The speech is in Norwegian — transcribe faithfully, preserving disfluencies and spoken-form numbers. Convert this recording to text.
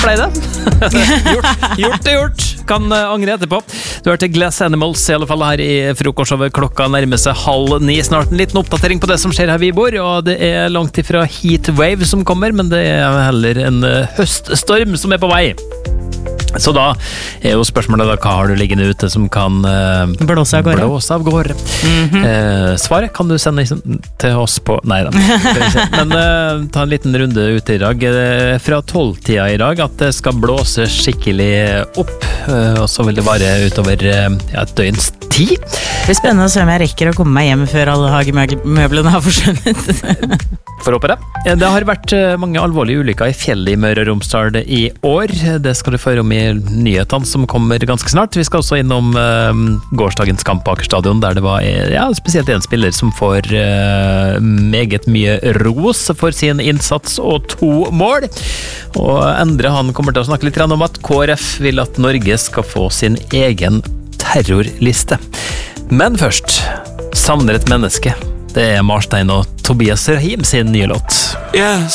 ble det. gjort, gjort er gjort. Kan angre etterpå. Du hørte Glass Animals, i alle fall her i frokostshowet. Klokka nærmer seg halv ni. Snart en liten oppdatering på det som skjer her vi bor, og det er langt ifra heatwave som kommer, men det er heller en høststorm som er på vei. Så da er jo spørsmålet da, hva har du liggende ute som kan uh, blåse av gårde? Blåse av gårde. Mm-hmm. uh, svaret kan du sende til oss på Nei da. Men uh, ta en liten runde ut i dag. Uh, fra tolv-tida i dag at det skal blåse skikkelig opp, uh, og så vil det vare utover uh, ja, et døgns tid. Det blir spennende å se om jeg rekker å komme meg hjem før alle hagemøblene har forsvunnet. For å håpe det. Det har vært mange alvorlige ulykker i fjellet i Møre og Romsdal i år. Det skal du føre om i nyhetene som kommer ganske snart. Vi skal også innom uh, gårsdagens kamp på Aker Stadion, der det var ja, spesielt en spiller som får uh, meget mye ros for sin innsats og to mål. Og Endre han kommer til å snakke litt om at K R F vil at Norge skal få sin egen terrorliste. Men først, savner et menneske. Det er Marstein og Tobias Rahim sin nye låt. Yeah,